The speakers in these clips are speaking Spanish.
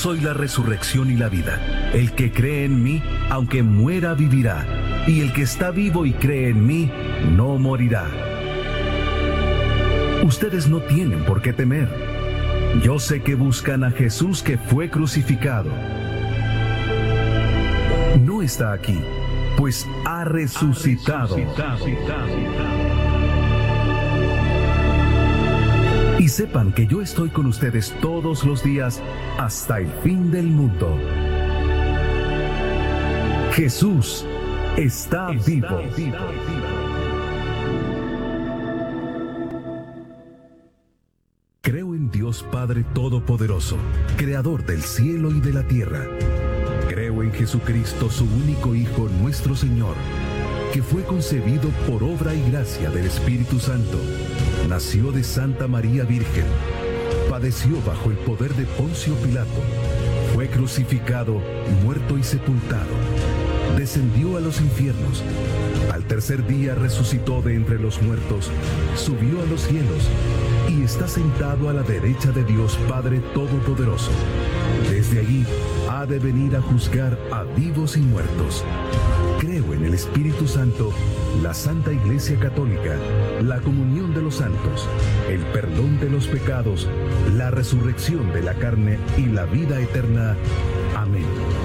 soy la resurrección y la vida. El que cree en mí, aunque muera, vivirá. Y el que está vivo y cree en mí, no morirá. Ustedes no tienen por qué temer. Yo sé que buscan a Jesús que fue crucificado. No está aquí, pues ha resucitado. Y sepan que yo estoy con ustedes todos los días hasta el fin del mundo. Jesús está vivo. Creo en Dios Padre Todopoderoso, Creador del cielo y de la tierra. Creo en Jesucristo, su único Hijo, nuestro Señor, que fue concebido por obra y gracia del Espíritu Santo. Nació de Santa María Virgen, padeció bajo el poder de Poncio Pilato, fue crucificado, muerto y sepultado, descendió a los infiernos, al tercer día resucitó de entre los muertos, subió a los cielos y está sentado a la derecha de Dios Padre Todopoderoso. Desde allí ha de venir a juzgar a vivos y muertos. Creo en el Espíritu Santo, la Santa Iglesia Católica, la comunión de los santos, el perdón de los pecados, la resurrección de la carne y la vida eterna. Amén.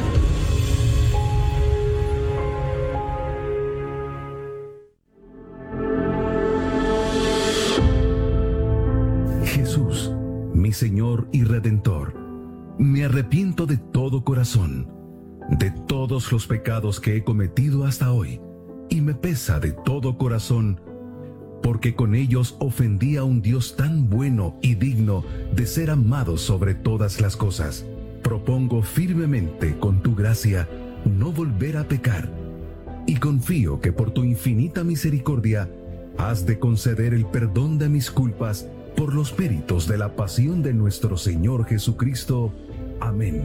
Jesús, mi Señor y Redentor, me arrepiento de todo corazón de todos los pecados que he cometido hasta hoy, y me pesa de todo corazón, porque con ellos ofendí a un Dios tan bueno y digno de ser amado sobre todas las cosas. Propongo firmemente, con tu gracia, no volver a pecar, y confío que por tu infinita misericordia has de conceder el perdón de mis culpas por los méritos de la pasión de nuestro Señor Jesucristo. Amén.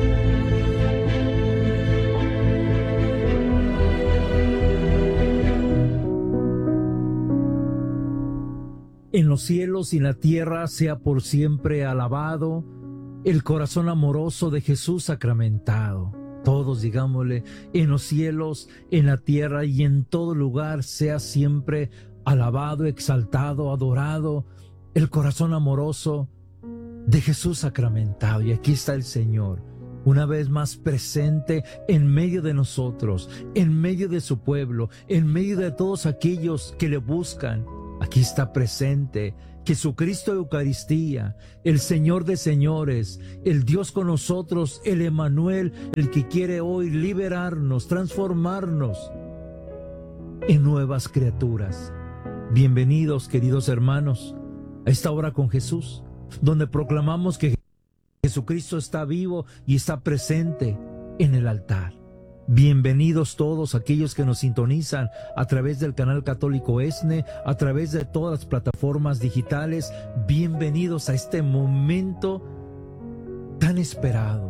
En los cielos y en la tierra sea por siempre alabado el corazón amoroso de Jesús sacramentado. Todos digámosle, en los cielos, en la tierra y en todo lugar sea siempre alabado, exaltado, adorado el corazón amoroso de Jesús sacramentado. Y aquí está el Señor, una vez más presente en medio de nosotros, en medio de su pueblo, en medio de todos aquellos que le buscan. Aquí está presente Jesucristo Eucaristía, el Señor de señores, el Dios con nosotros, el Emmanuel, el que quiere hoy liberarnos, transformarnos en nuevas criaturas. Bienvenidos, queridos hermanos, a esta hora con Jesús, donde proclamamos que Jesucristo está vivo y está presente en el altar. Bienvenidos todos aquellos que nos sintonizan a través del canal católico ESNE, a través de todas las plataformas digitales. Bienvenidos a este momento tan esperado,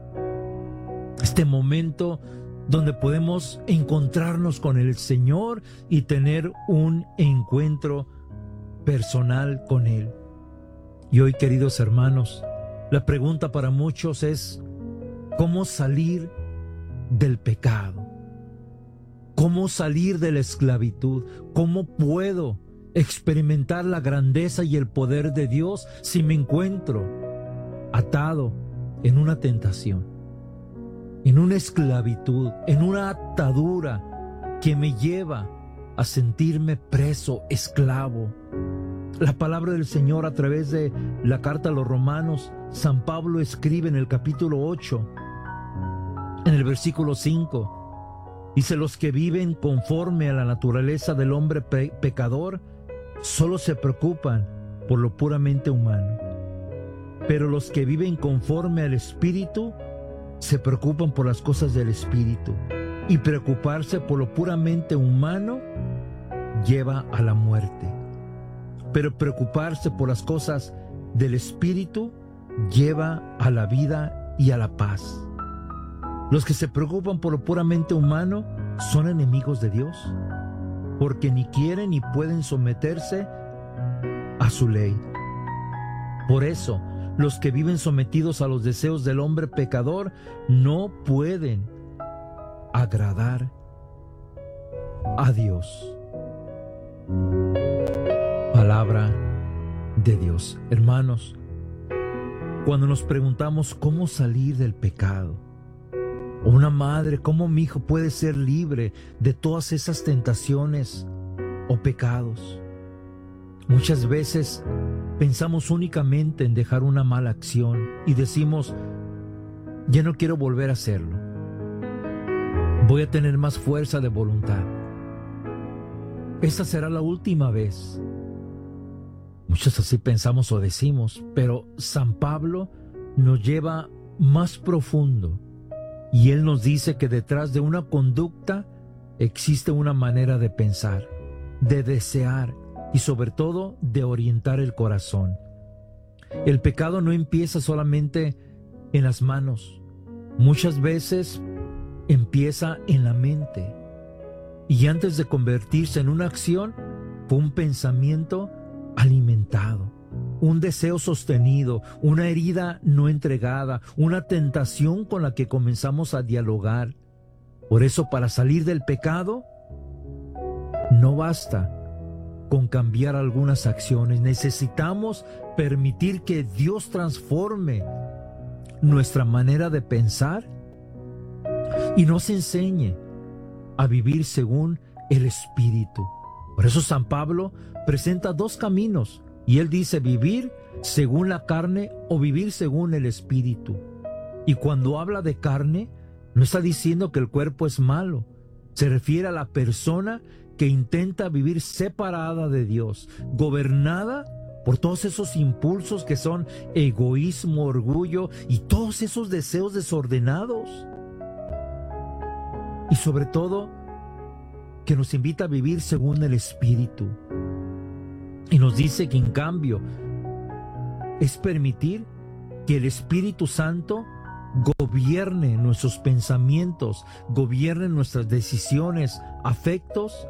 este momento donde podemos encontrarnos con el Señor y tener un encuentro personal con Él. Y hoy, queridos hermanos, la pregunta para muchos es: ¿cómo salir del pecado? ¿Cómo salir de la esclavitud? ¿Cómo puedo experimentar la grandeza y el poder de Dios si me encuentro atado en una tentación, en una esclavitud, en una atadura que me lleva a sentirme preso, esclavo? La palabra del Señor a través de la carta a los Romanos, San Pablo escribe en el capítulo 8, en el versículo 5, dice: los que viven conforme a la naturaleza del hombre pecador solo se preocupan por lo puramente humano, pero los que viven conforme al Espíritu se preocupan por las cosas del Espíritu, y preocuparse por lo puramente humano lleva a la muerte, pero preocuparse por las cosas del Espíritu lleva a la vida y a la paz. Los que se preocupan por lo puramente humano son enemigos de Dios, porque ni quieren ni pueden someterse a su ley. Por eso, los que viven sometidos a los deseos del hombre pecador no pueden agradar a Dios. Palabra de Dios. Hermanos, cuando nos preguntamos cómo salir del pecado, o una madre, cómo mi hijo puede ser libre de todas esas tentaciones o pecados, muchas veces pensamos únicamente en dejar una mala acción y decimos, ya no quiero volver a hacerlo. Voy a tener más fuerza de voluntad. Esta será la última vez. Muchos así pensamos o decimos, pero San Pablo nos lleva más profundo y él nos dice que detrás de una conducta existe una manera de pensar, de desear y sobre todo de orientar el corazón. El pecado no empieza solamente en las manos, muchas veces empieza en la mente y antes de convertirse en una acción fue un pensamiento alimentado, un deseo sostenido, una herida no entregada, una tentación con la que comenzamos a dialogar. Por eso, para salir del pecado no basta con cambiar algunas acciones, necesitamos permitir que Dios transforme nuestra manera de pensar y nos enseñe a vivir según el Espíritu. Por eso San Pablo presenta dos caminos y él dice vivir según la carne o vivir según el Espíritu. Y cuando habla de carne, no está diciendo que el cuerpo es malo, se refiere a la persona que intenta vivir separada de Dios, gobernada por todos esos impulsos que son egoísmo, orgullo y todos esos deseos desordenados. Y sobre todo, que nos invita a vivir según el Espíritu. Y nos dice que en cambio es permitir que el Espíritu Santo gobierne nuestros pensamientos, gobierne nuestras decisiones, afectos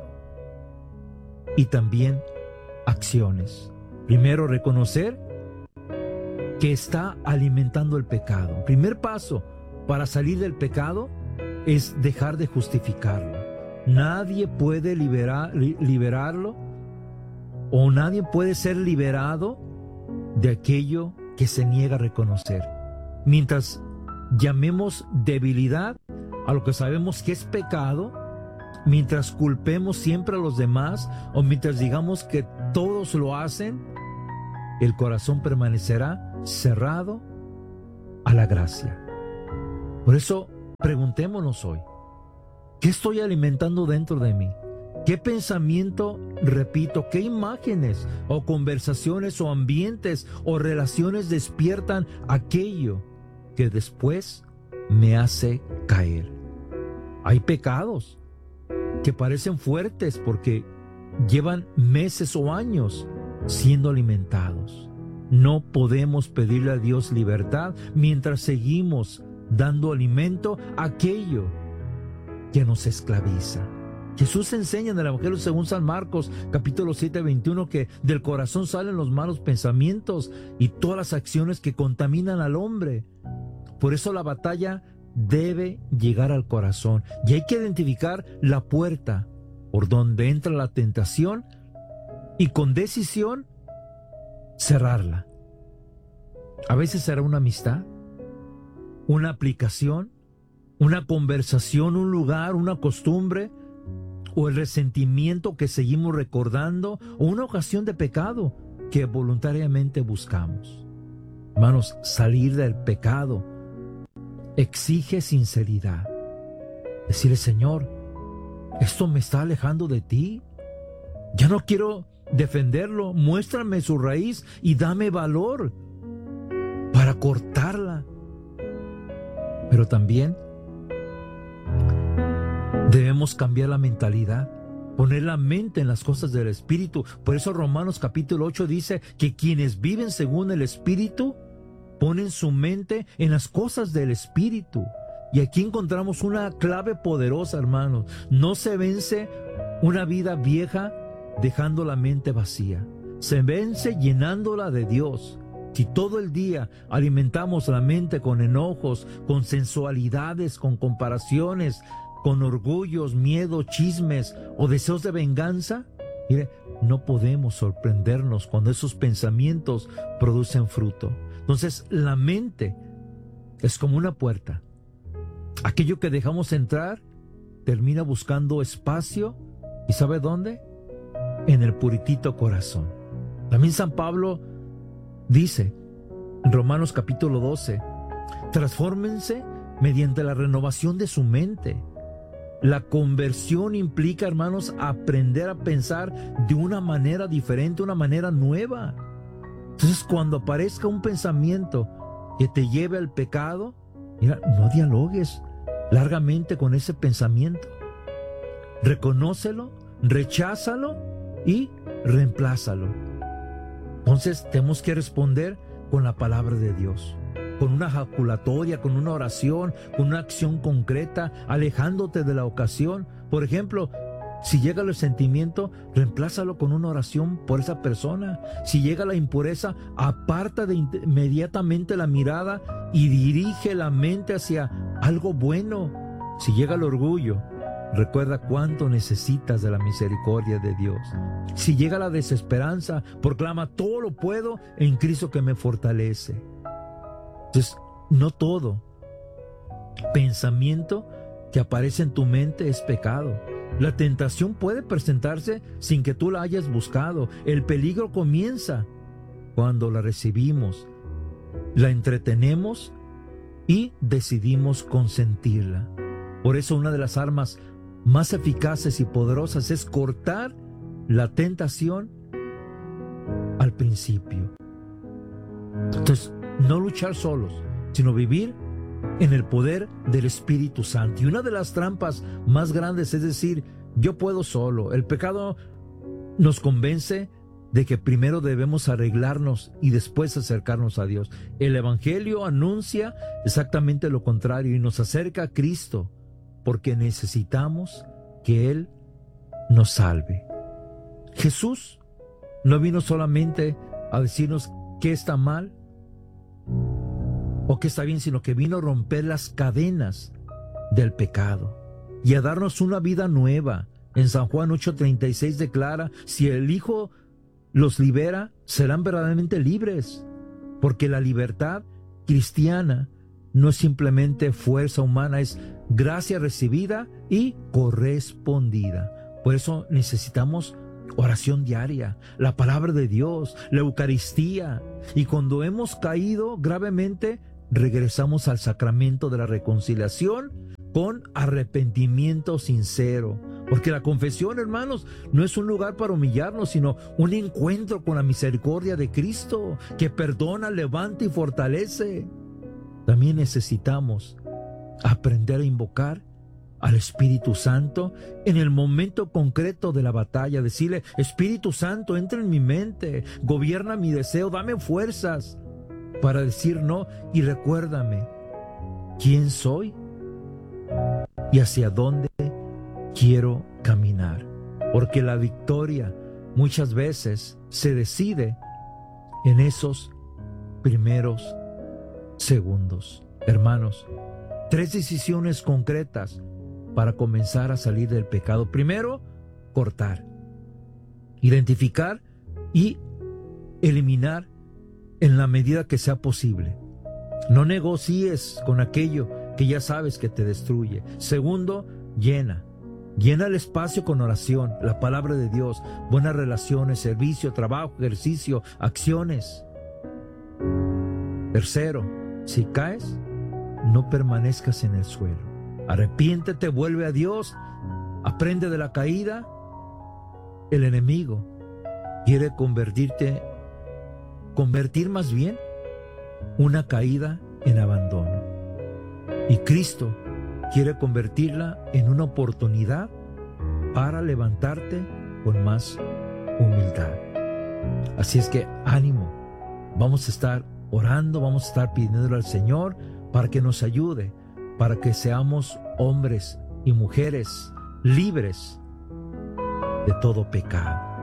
y también acciones. Primero, reconocer que está alimentando el pecado. Primer paso para salir del pecado es dejar de justificarlo. Nadie puede liberarlo o nadie puede ser liberado de aquello que se niega a reconocer. Mientras llamemos debilidad a lo que sabemos que es pecado, mientras culpemos siempre a los demás o mientras digamos que todos lo hacen, el corazón permanecerá cerrado a la gracia. Por eso preguntémonos hoy, ¿qué estoy alimentando dentro de mí? ¿Qué pensamiento repito? ¿Qué imágenes o conversaciones o ambientes o relaciones despiertan aquello que después me hace caer? Hay pecados que parecen fuertes porque llevan meses o años siendo alimentados. No podemos pedirle a Dios libertad mientras seguimos dando alimento a aquello que nos esclaviza. Jesús enseña en el Evangelio según San Marcos, capítulo 7, 21, que del corazón salen los malos pensamientos y todas las acciones que contaminan al hombre. Por eso la batalla debe llegar al corazón y hay que identificar la puerta por donde entra la tentación y con decisión cerrarla. A veces será una amistad, una aplicación, una conversación, un lugar, una costumbre, o el resentimiento que seguimos recordando, o una ocasión de pecado que voluntariamente buscamos. Hermanos, salir del pecado exige sinceridad. Decirle, Señor, esto me está alejando de ti. Ya no quiero defenderlo. Muéstrame su raíz y dame valor para cortarla. Pero también debemos cambiar la mentalidad, poner la mente en las cosas del Espíritu. Por eso Romanos capítulo 8 dice que quienes viven según el Espíritu ponen su mente en las cosas del Espíritu. Y aquí encontramos una clave poderosa, hermanos. No se vence una vida vieja dejando la mente vacía. Se vence llenándola de Dios. Si todo el día alimentamos la mente con enojos, con sensualidades, con comparaciones, con orgullos, miedo, chismes o deseos de venganza, mire, no podemos sorprendernos cuando esos pensamientos producen fruto. Entonces, la mente es como una puerta. Aquello que dejamos entrar termina buscando espacio. ¿Y sabe dónde? En el puritito corazón. También San Pablo dice en Romanos capítulo 12, transfórmense mediante la renovación de su mente. La conversión implica, hermanos, aprender a pensar de una manera diferente, una manera nueva. Entonces, cuando aparezca un pensamiento que te lleve al pecado, mira, no dialogues largamente con ese pensamiento. Reconócelo, recházalo y reemplázalo. Entonces, tenemos que responder con la palabra de Dios, con una ejaculatoria, con una oración, con una acción concreta, alejándote de la ocasión. Por ejemplo, si llega el sentimiento, reemplázalo con una oración por esa persona. Si llega la impureza, aparta inmediatamente la mirada y dirige la mente hacia algo bueno. Si llega el orgullo, recuerda cuánto necesitas de la misericordia de Dios. Si llega la desesperanza, proclama: todo lo puedo en Cristo que me fortalece. Entonces, no todo pensamiento que aparece en tu mente es pecado. La tentación puede presentarse sin que tú la hayas buscado. El peligro comienza cuando la recibimos, la entretenemos y decidimos consentirla. Por eso una de las armas más eficaces y poderosas es cortar la tentación al principio. Entonces, no luchar solos, sino vivir en el poder del Espíritu Santo. Y una de las trampas más grandes es decir: yo puedo solo. El pecado nos convence de que primero debemos arreglarnos y después acercarnos a Dios. El Evangelio anuncia exactamente lo contrario y nos acerca a Cristo, porque necesitamos que Él nos salve. Jesús no vino solamente a decirnos qué está mal o qué está bien, sino que vino a romper las cadenas del pecado y a darnos una vida nueva. En San Juan 8:36 declara: si el Hijo los libera, serán verdaderamente libres, porque la libertad cristiana no es simplemente fuerza humana, es gracia recibida y correspondida. Por eso necesitamos oración diaria, la palabra de Dios, la Eucaristía. Y cuando hemos caído gravemente, regresamos al sacramento de la reconciliación con arrepentimiento sincero. Porque la confesión, hermanos, no es un lugar para humillarnos, sino un encuentro con la misericordia de Cristo, que perdona, levanta y fortalece. También necesitamos aprender a invocar al Espíritu Santo en el momento concreto de la batalla. Decirle: Espíritu Santo, entra en mi mente, gobierna mi deseo, dame fuerzas para decir no y recuérdame quién soy y hacia dónde quiero caminar. Porque la victoria muchas veces se decide en esos primeros segundos. Hermanos, 3 decisiones concretas para comenzar a salir del pecado. Primero, cortar, identificar y eliminar en la medida que sea posible. No negocies con aquello que ya sabes que te destruye. Segundo, llena el espacio con oración, la palabra de Dios, buenas relaciones, servicio, trabajo, ejercicio, acciones. Tercero, si caes, no permanezcas en el suelo. Arrepiéntete, vuelve a Dios, aprende de la caída. El enemigo quiere convertir más bien una caída en abandono. Y Cristo quiere convertirla en una oportunidad para levantarte con más humildad. Así es que ánimo, vamos a estar orando, vamos a estar pidiéndole al Señor para que nos ayude, para que seamos hombres y mujeres libres de todo pecado.